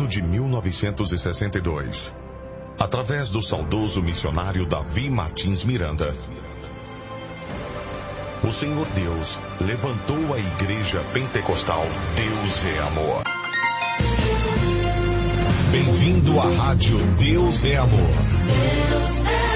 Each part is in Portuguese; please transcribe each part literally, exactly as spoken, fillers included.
de mil novecentos e sessenta e dois, através do saudoso missionário Davi Martins Miranda, o Senhor Deus levantou a Igreja Pentecostal Deus é Amor. Bem-vindo à Rádio Deus é Amor. Deus é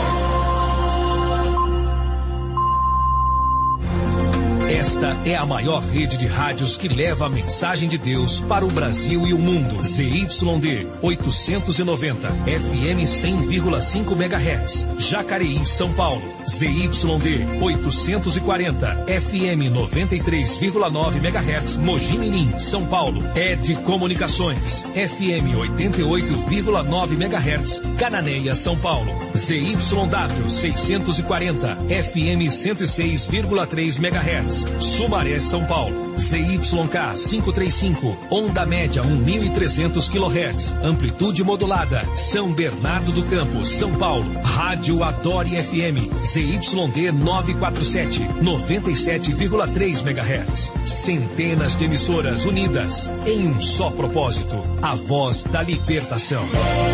Esta é a maior rede de rádios que leva a mensagem de Deus para o Brasil e o mundo. Z Y D oitocentos e noventa, F M cem vírgula cinco megahertz, Jacareí, São Paulo. Z Y D oitocentos e quarenta, F M noventa e três vírgula nove megahertz, Mogi Mirim, São Paulo. Ed Comunicações, F M oitenta e oito vírgula nove megahertz, Cananéia, São Paulo. Z Y W seiscentos e quarenta, F M cento e seis vírgula três megahertz, Sumaré, São Paulo. Z Y K quinhentos e trinta e cinco, onda média mil e trezentos quilohertz, amplitude modulada, São Bernardo do Campo, São Paulo. Rádio Adore F M, Z Y D novecentos e quarenta e sete, noventa e sete vírgula três megahertz. Centenas de emissoras unidas em um só propósito, a voz da libertação.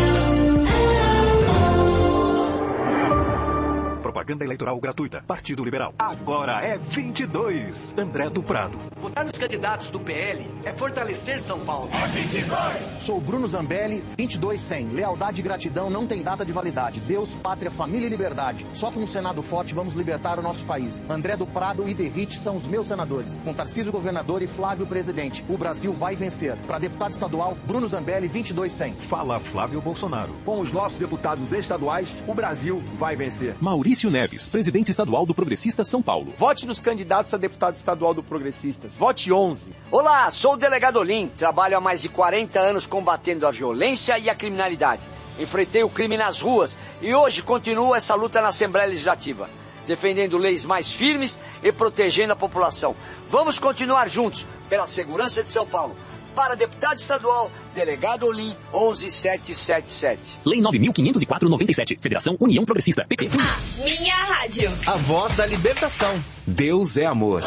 Propaganda eleitoral gratuita. Partido Liberal. Agora é vinte e dois. André do Prado. Votar nos candidatos do P L é fortalecer São Paulo. É vinte e dois. Sou Bruno Zambelli, vinte e dois cem. Lealdade e gratidão não tem data de validade. Deus, pátria, família e liberdade. Só com um Senado forte vamos libertar o nosso país. André do Prado e Derrite são os meus senadores. Com Tarcísio governador e Flávio presidente. O Brasil vai vencer. Para deputado estadual, Bruno Zambelli, vinte e dois cem. Fala Flávio Bolsonaro. Com os nossos deputados estaduais, o Brasil vai vencer. Maurício Neves, presidente estadual do Progressista São Paulo. Vote nos candidatos a deputado estadual do Progressistas. Vote onze. Olá, sou o delegado Olim. Trabalho há mais de quarenta anos combatendo a violência e a criminalidade. Enfrentei o crime nas ruas e hoje continuo essa luta na Assembleia Legislativa, defendendo leis mais firmes e protegendo a população. Vamos continuar juntos pela segurança de São Paulo. Para deputado estadual, delegado Olim, onze mil setecentos e setenta e sete. Lei nove mil quinhentos e quatro, noventa e sete. Federação União Progressista, P P. A minha rádio. A voz da libertação. Deus é amor.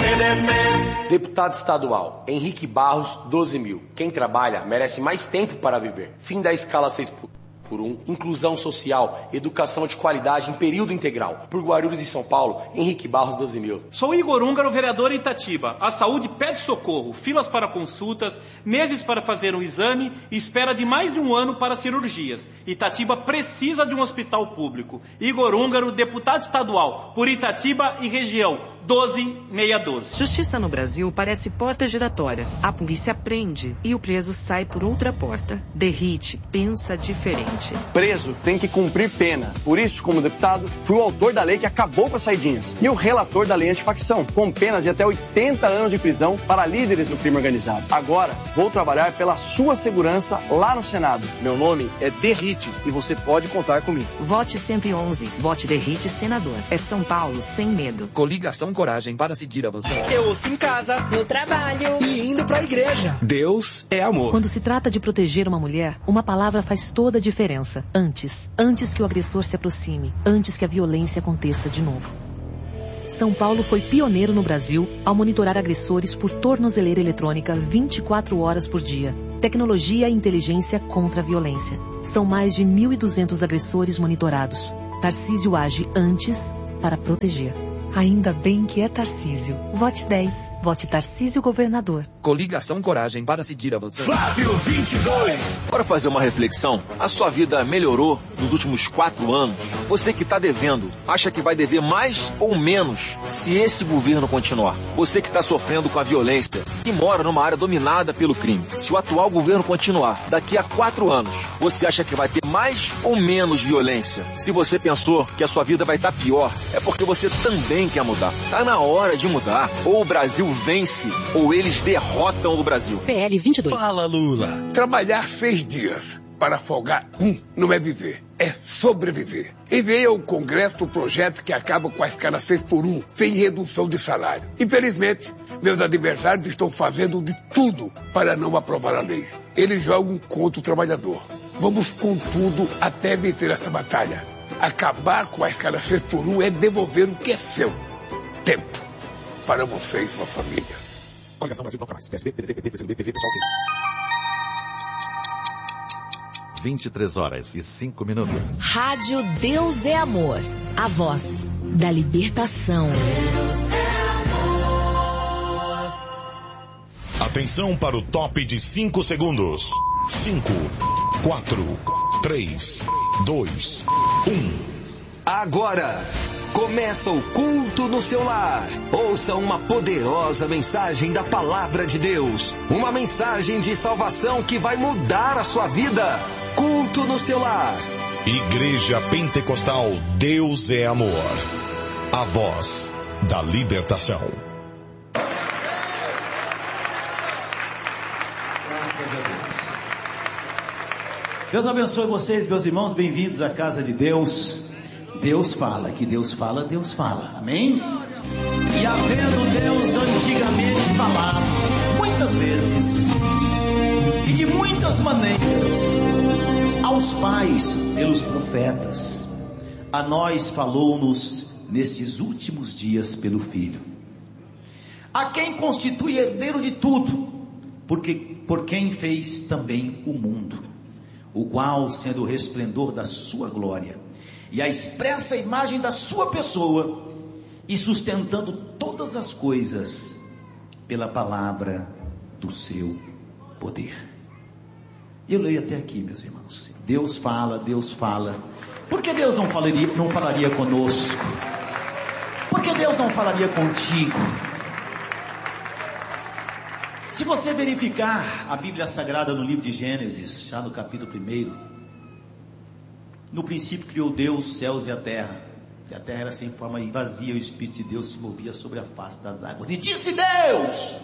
Deputado estadual, Henrique Barros, doze mil. Quem trabalha merece mais tempo para viver. Fim da escala seis por um, inclusão social, educação de qualidade em período integral. Por Guarulhos e São Paulo, Henrique Barros, doze mil. Sou Igor Húngaro, vereador em Itatiba. A saúde pede socorro, filas para consultas, meses para fazer um exame e espera de mais de um ano para cirurgias. Itatiba precisa de um hospital público. Igor Húngaro, deputado estadual, por Itatiba e região, doze mil seiscentos e doze. Justiça no Brasil parece porta giratória. A polícia prende e o preso sai por outra porta. Derrite, pensa diferente. Preso tem que cumprir pena. Por isso, como deputado, fui o autor da lei que acabou com as saidinhas e o relator da lei antifacção, com penas de até oitenta anos de prisão para líderes do crime organizado. Agora, vou trabalhar pela sua segurança lá no Senado. Meu nome é Derrite e você pode contar comigo. Vote cento e onze. Vote Derrite, senador. É São Paulo sem medo. Coligação Coragem para seguir avançando. Eu ouço em casa, no trabalho e indo pra igreja. Deus é amor. Quando se trata de proteger uma mulher, uma palavra faz toda a diferença. Antes. Antes que o agressor se aproxime. Antes que a violência aconteça de novo. São Paulo foi pioneiro no Brasil ao monitorar agressores por tornozeleira eletrônica vinte e quatro horas por dia. Tecnologia e inteligência contra a violência. São mais de mil e duzentos agressores monitorados. Tarcísio age antes para proteger. Ainda bem que é Tarcísio. Vote dez. Vote Tarcísio governador. Coligação Coragem para seguir avançando. Flávio vinte e dois. Bora fazer uma reflexão. A sua vida melhorou nos últimos quatro anos? Você que está devendo, acha que vai dever mais ou menos se esse governo continuar? Você que está sofrendo com a violência e mora numa área dominada pelo crime. Se o atual governo continuar, daqui a quatro anos, você acha que vai ter mais ou menos violência? Se você pensou que a sua vida vai estar pior, é porque você também quer mudar. Tá na hora de mudar. Ou o Brasil vence, ou eles derrotam o Brasil. P L vinte e dois. Fala, Lula. Trabalhar seis dias para folgar um não é viver, é sobreviver. Enviei ao Congresso o projeto que acaba com a escala seis por um, sem redução de salário. Infelizmente, meus adversários estão fazendo de tudo para não aprovar a lei. Eles jogam contra o trabalhador. Vamos com tudo até vencer essa batalha. Acabar com a escala seis por um é devolver o que é seu. Tempo. Para você e sua família. Coligação Brasil Toca Mais. P S B, P D T, P T, P C do B, P V, Pessoal. vinte e três horas e cinco minutos. Rádio Deus é Amor. A voz da libertação. Atenção para o top de cinco segundos. cinco, quatro, três, dois, um. Agora, começa o culto no seu lar. Ouça uma poderosa mensagem da Palavra de Deus. Uma mensagem de salvação que vai mudar a sua vida. Culto no seu lar. Igreja Pentecostal Deus é Amor. A voz da libertação. Graças a Deus. Deus abençoe vocês, meus irmãos. Bem-vindos à casa de Deus. Deus fala, que Deus fala, Deus fala, amém? E havendo Deus antigamente falado, muitas vezes, e de muitas maneiras, aos pais pelos profetas, a nós falou-nos nestes últimos dias pelo Filho, a quem constitui herdeiro de tudo, porque, por quem fez também o mundo, o qual, sendo o resplendor da sua glória, e a expressa imagem da sua pessoa, e sustentando todas as coisas pela palavra do seu poder. Eu leio até aqui, meus irmãos. Deus fala, Deus fala. Por que Deus não falaria, não falaria conosco? Por que Deus não falaria contigo? Se você verificar a Bíblia Sagrada no livro de Gênesis, já no capítulo primeiro, no princípio criou Deus os céus e a terra, e a terra era sem forma e vazia, o Espírito de Deus se movia sobre a face das águas. E disse Deus: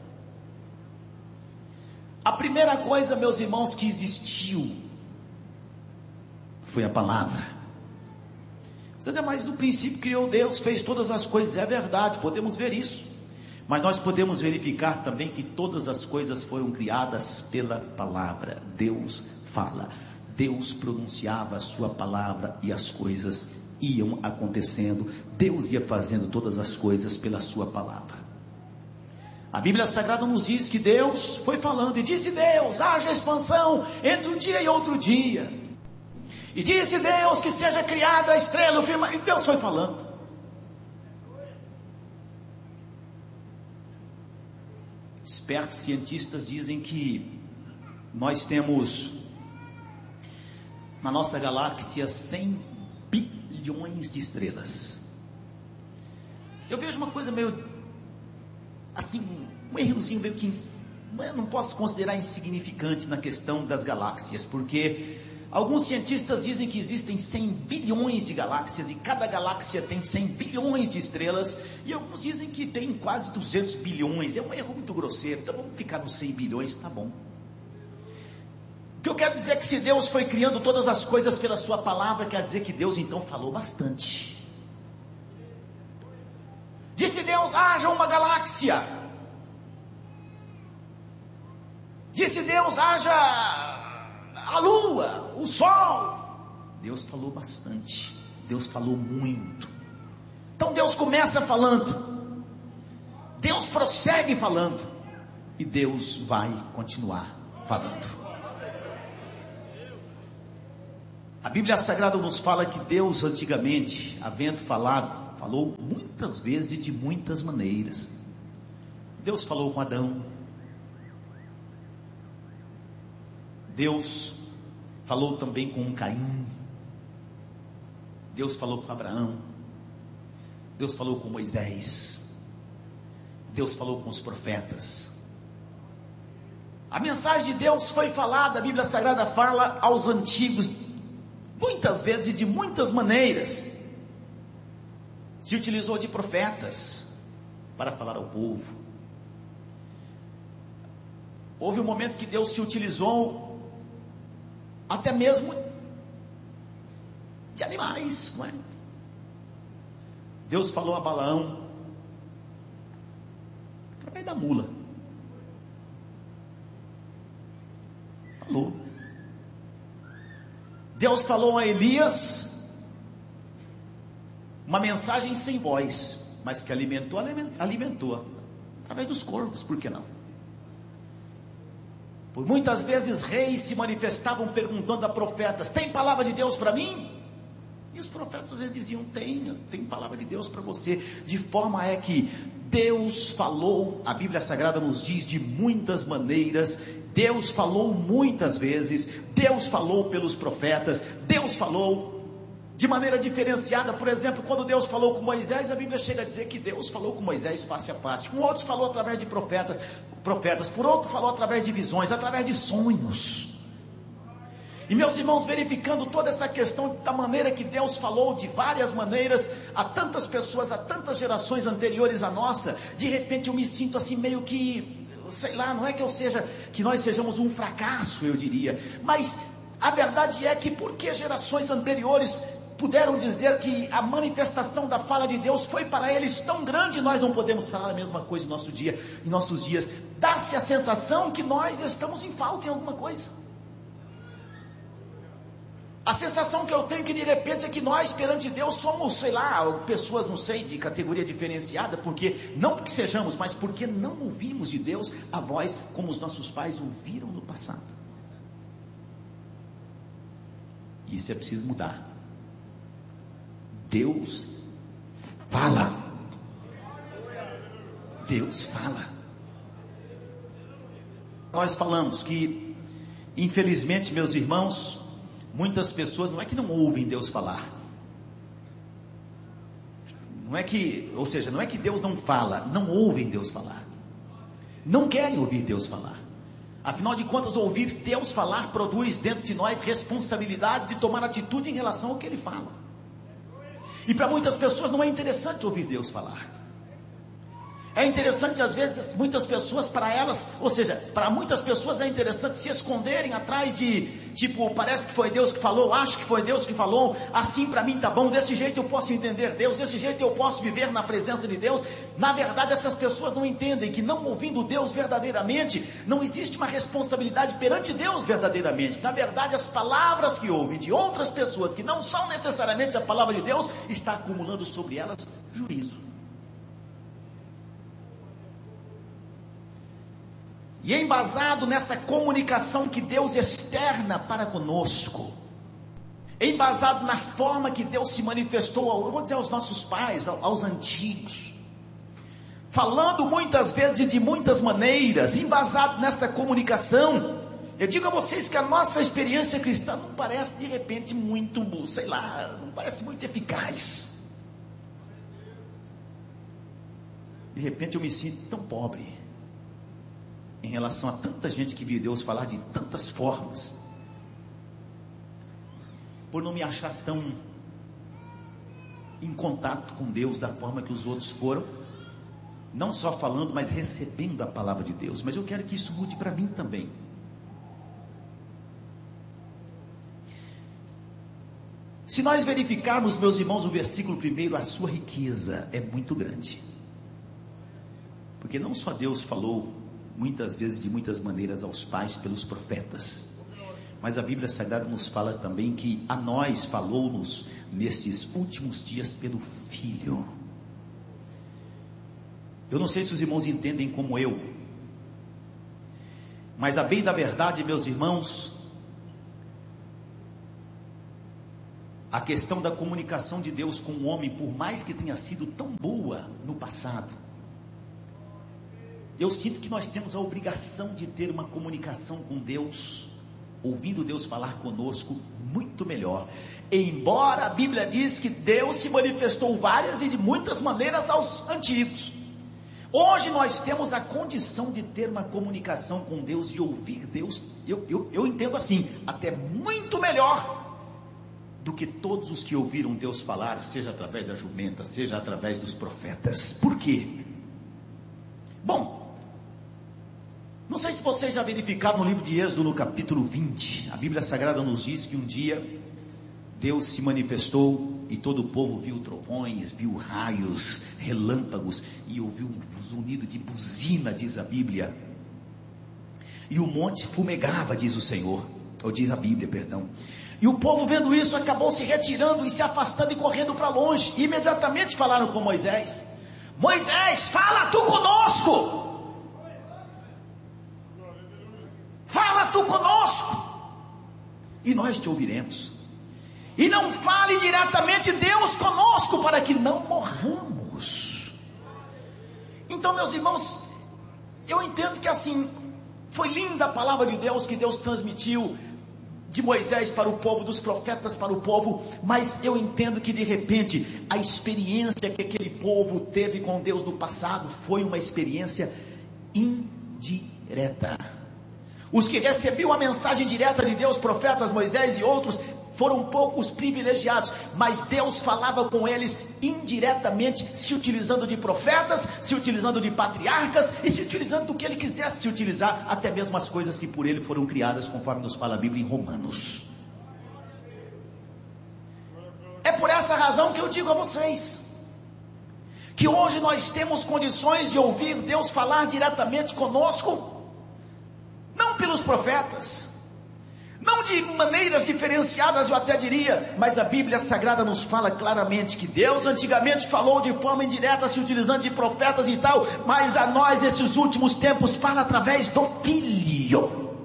a primeira coisa, meus irmãos, que existiu foi a palavra. Você diz, mas no princípio criou Deus, fez todas as coisas. É verdade, podemos ver isso. Mas nós podemos verificar também que todas as coisas foram criadas pela palavra. Deus fala. Deus pronunciava a sua palavra e as coisas iam acontecendo. Deus ia fazendo todas as coisas pela sua palavra. A Bíblia Sagrada nos diz que Deus foi falando, e disse Deus, haja expansão entre um dia e outro dia. E disse Deus que seja criada a estrela, o firmamento, e Deus foi falando. Espertos cientistas dizem que nós temos na nossa galáxia cem bilhões de estrelas. Eu vejo uma coisa meio assim, um errozinho meio que eu não posso considerar insignificante na questão das galáxias, porque alguns cientistas dizem que existem cem bilhões de galáxias e cada galáxia tem cem bilhões de estrelas, e alguns dizem que tem quase duzentos bilhões. É um erro muito grosseiro, então vamos ficar nos cem bilhões, tá bom. O que eu quero dizer é que se Deus foi criando todas as coisas pela sua palavra, quer dizer que Deus então falou bastante. Disse Deus, haja uma galáxia. Disse Deus, haja a lua, o sol. Deus falou bastante. Deus falou muito. Então Deus começa falando. Deus prossegue falando. E Deus vai continuar falando. A Bíblia Sagrada nos fala que Deus antigamente, havendo falado, falou muitas vezes e de muitas maneiras. Deus falou com Adão. Deus falou também com Caim. Deus falou com Abraão. Deus falou com Moisés. Deus falou com os profetas. A mensagem de Deus foi falada, a Bíblia Sagrada fala aos antigos, muitas vezes e de muitas maneiras. Se utilizou de profetas para falar ao povo. Houve um momento que Deus se utilizou até mesmo de animais, não é? Deus falou a Balaão através da mula. Falou. Deus falou a Elias uma mensagem sem voz, mas que alimentou, alimentou, através dos corvos, por que não? Por muitas vezes reis se manifestavam perguntando a profetas: tem palavra de Deus para mim? E os profetas às vezes diziam: tem, tem palavra de Deus para você. De forma é que Deus falou, a Bíblia Sagrada nos diz de muitas maneiras, Deus falou muitas vezes, Deus falou pelos profetas, Deus falou de maneira diferenciada. Por exemplo, quando Deus falou com Moisés, a Bíblia chega a dizer que Deus falou com Moisés face a face. Com outros falou através de profetas, profetas. Por outro falou através de visões, através de sonhos. E meus irmãos, verificando toda essa questão da maneira que Deus falou de várias maneiras a tantas pessoas, a tantas gerações anteriores à nossa, de repente eu me sinto assim meio que, sei lá, não é que eu seja, que nós sejamos um fracasso, eu diria, mas a verdade é que porque gerações anteriores puderam dizer que a manifestação da fala de Deus foi para eles tão grande, nós não podemos falar a mesma coisa em nosso dia, em nossos dias. Dá-se a sensação que nós estamos em falta em alguma coisa. A sensação que eu tenho que de repente é que nós perante Deus somos, sei lá, pessoas, não sei, de categoria diferenciada, porque, não porque sejamos, mas porque não ouvimos de Deus a voz como os nossos pais ouviram no passado. Isso é preciso mudar. Deus fala. Deus fala. Nós falamos que, infelizmente, meus irmãos, muitas pessoas, não é que não ouvem Deus falar. Não é que, ou seja, não é que Deus não fala, não ouvem Deus falar. Não querem ouvir Deus falar. Afinal de contas, ouvir Deus falar produz dentro de nós responsabilidade de tomar atitude em relação ao que Ele fala. E para muitas pessoas não é interessante ouvir Deus falar. É interessante, às vezes, muitas pessoas, para elas, ou seja, para muitas pessoas é interessante se esconderem atrás de, tipo, parece que foi Deus que falou, acho que foi Deus que falou, assim para mim tá bom, desse jeito eu posso entender Deus, desse jeito eu posso viver na presença de Deus. Na verdade, essas pessoas não entendem que, não ouvindo Deus verdadeiramente, não existe uma responsabilidade perante Deus verdadeiramente. Na verdade, as palavras que ouvem de outras pessoas, que não são necessariamente a palavra de Deus, está acumulando sobre elas juízo. E embasado nessa comunicação que Deus externa para conosco, embasado na forma que Deus se manifestou, eu vou dizer aos nossos pais, aos antigos, falando muitas vezes e de muitas maneiras, embasado nessa comunicação, eu digo a vocês que a nossa experiência cristã não parece de repente muito, sei lá, não parece muito eficaz. De repente eu me sinto tão pobre em relação a tanta gente que viu Deus falar de tantas formas, por não me achar tão em contato com Deus da forma que os outros foram, não só falando, mas recebendo a palavra de Deus. Mas eu quero que isso mude para mim também. Se nós verificarmos, meus irmãos, o versículo primeiro, a sua riqueza é muito grande, porque não só Deus falou muitas vezes de muitas maneiras aos pais pelos profetas, mas a Bíblia Sagrada nos fala também que a nós falou-nos nestes últimos dias pelo Filho. Eu não sei se os irmãos entendem como eu, mas a bem da verdade, meus irmãos, a questão da comunicação de Deus com o homem, por mais que tenha sido tão boa no passado, eu sinto que nós temos a obrigação de ter uma comunicação com Deus, ouvindo Deus falar conosco muito melhor. Embora a Bíblia diz que Deus se manifestou várias e de muitas maneiras aos antigos, hoje nós temos a condição de ter uma comunicação com Deus e ouvir Deus, eu, eu, eu entendo assim, até muito melhor do que todos os que ouviram Deus falar, seja através da jumenta, seja através dos profetas. Por quê? Bom, não sei se vocês já verificaram no livro de Êxodo, no capítulo vinte, a Bíblia Sagrada nos diz que um dia Deus se manifestou e todo o povo viu trovões, viu raios, relâmpagos e ouviu um zunido de buzina, diz a Bíblia, e o monte fumegava, diz o Senhor, ou diz a Bíblia, perdão, e o povo vendo isso acabou se retirando e se afastando e correndo para longe. E imediatamente falaram com Moisés: Moisés, fala tu conosco, fala tu conosco, e nós te ouviremos. E não fale diretamente Deus conosco, para que não morramos. Então, meus irmãos, eu entendo que assim, foi linda a palavra de Deus que Deus transmitiu de Moisés para o povo, dos profetas para o povo, mas eu entendo que de repente a experiência que aquele povo teve com Deus no passado foi uma experiência indireta. Os que recebiam a mensagem direta de Deus, profetas, Moisés e outros, foram poucos privilegiados, mas Deus falava com eles indiretamente, se utilizando de profetas, se utilizando de patriarcas, e se utilizando do que ele quisesse se utilizar, até mesmo as coisas que por ele foram criadas, conforme nos fala a Bíblia em Romanos. É por essa razão que eu digo a vocês, que hoje nós temos condições de ouvir Deus falar diretamente conosco, não pelos profetas, não de maneiras diferenciadas, eu até diria, mas a Bíblia Sagrada nos fala claramente que Deus antigamente falou de forma indireta, se utilizando de profetas e tal, mas a nós nesses últimos tempos fala através do Filho.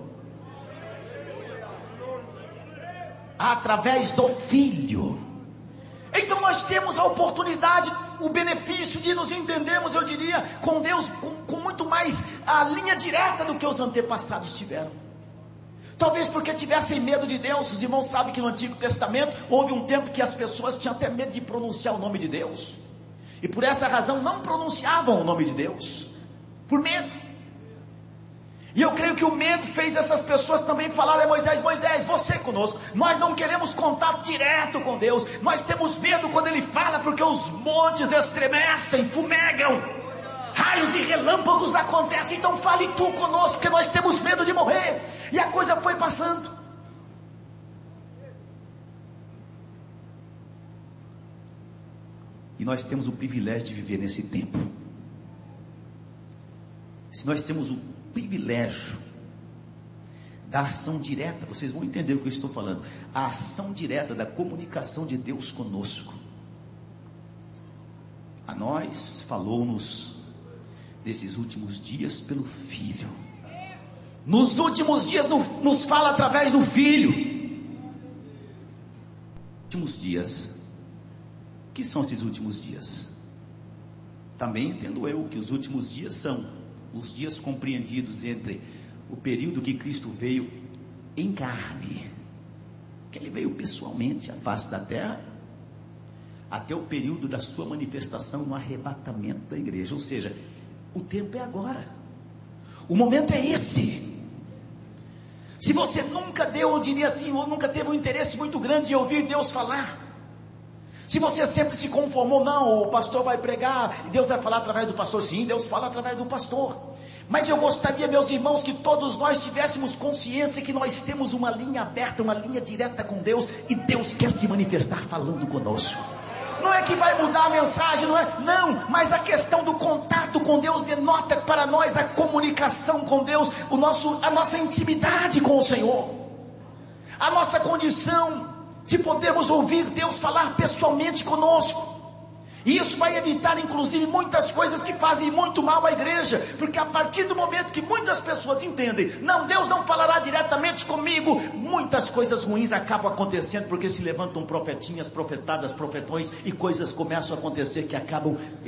Através do Filho. Então nós temos a oportunidade, o benefício de nos entendermos, eu diria, com Deus, com, com muito mais a linha direta do que os antepassados tiveram. Talvez porque tivessem medo de Deus. Os irmãos sabem que no Antigo Testamento houve um tempo que as pessoas tinham até medo de pronunciar o nome de Deus, e por essa razão não pronunciavam o nome de Deus, por medo. E eu creio que o medo fez essas pessoas também falarem a Moisés: Moisés, você conosco, nós não queremos contato direto com Deus, nós temos medo quando Ele fala, porque os montes estremecem, fumegam, raios e relâmpagos acontecem, então fale tu conosco, porque nós temos medo de morrer. E a coisa foi passando. E nós temos o privilégio de viver nesse tempo. Se nós temos o privilégio da ação direta, vocês vão entender o que eu estou falando, a ação direta da comunicação de Deus conosco. A nós falou-nos nesses últimos dias pelo Filho. Nos últimos dias no, nos fala através do Filho. Últimos dias. O que são esses últimos dias? Também entendo eu que os últimos dias são os dias compreendidos entre o período que Cristo veio em carne, que Ele veio pessoalmente à face da terra, até o período da sua manifestação no arrebatamento da igreja. Ou seja, o tempo é agora, o momento é esse. Se você nunca deu, eu diria assim, ou nunca teve um interesse muito grande de ouvir Deus falar, se você sempre se conformou, não, o pastor vai pregar e Deus vai falar através do pastor. Sim, Deus fala através do pastor, mas eu gostaria, meus irmãos, que todos nós tivéssemos consciência que nós temos uma linha aberta, uma linha direta com Deus, e Deus quer se manifestar falando conosco. Não é que vai mudar a mensagem, não é? Não, mas a questão do contato com Deus denota para nós a comunicação com Deus, o nosso, a nossa intimidade com o Senhor, a nossa condição de podermos ouvir Deus falar pessoalmente conosco. E isso vai evitar inclusive muitas coisas que fazem muito mal à igreja, porque a partir do momento que muitas pessoas entendem, não, Deus não falará diretamente comigo, muitas coisas ruins acabam acontecendo, porque se levantam profetinhas, profetadas, profetões, e coisas começam a acontecer que acabam